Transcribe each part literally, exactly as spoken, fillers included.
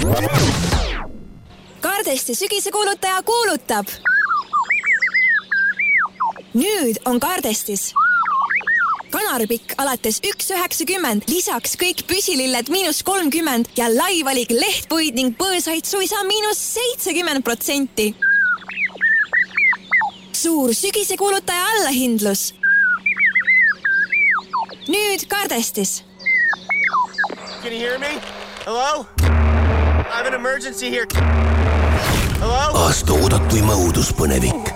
Kardesti sügisekuulutaja kuulutab. Nüüd on Kardestis kanaripikk alates üks üheksakümmend, lisaks kõik püsililled miinus kolmkümmend ja laivalik lehtpuid ning põõsaid suisa miinus seitsekümmend protsenti. Suur sügisekuulutaja allahindlus. Nüüd Kardestis. Can you hear me? Hello? I have an emergency here. Hello? Aasta oodatuima uuduspõnevik.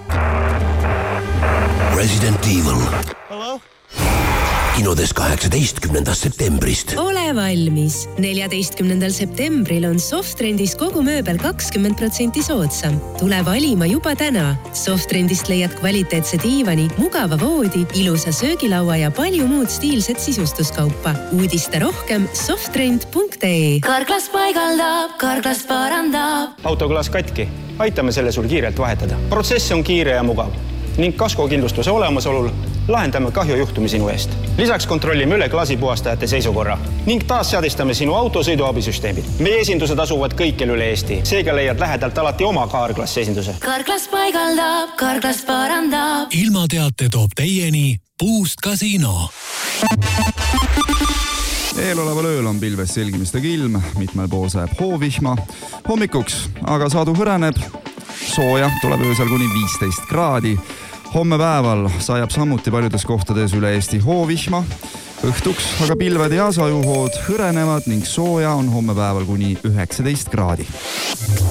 Resident Evil. Hello? Kinodes kaheksateistkümnendast septembrist. Ole valmis. neljateistkümnendal septembril on Softrendis kogu mööbel kakskümmend protsenti soodsam. Tule valima juba täna. Softrendist leiad kvaliteetse diivani, mugava voodi, ilusa söögilaua ja palju muud stiilset sisustuskaupa. Uudista rohkem softrend punkt ee. Karklas paigaldab, Karklas parandab. Autoklaas katki. Aitame selle sul kiirelt vahetada. Protsess on kiire ja mugav. Ning kaskokindlustuse olemasolul lahendame kahjujuhtumi sinu eest. Lisaks kontrollime üle klaasipuhastajate seisukorra ning taas seadistame sinu autosõiduabisüsteemid. Meie esindused asuvad kõikjal üle Eesti. Seega leiad lähedalt alati oma Karklas esinduse. Karklas paigaldab, Karklas parandab. Ilmateate toob teieni Puust Kasiino. Eeloleval ööl on pilves selgimiste kilm, mitmel pool sajab hoovihma. Hommikuks aga sadu hõreneb, sooja tuleb öösel kuni viisteist kraadi. Homme päeval sajab samuti paljudes kohtades üle Eesti hoovihma. Õhtuks aga pilved ja sajuhood hõrenevad ning sooja on homme päeval kuni üheksateist kraadi.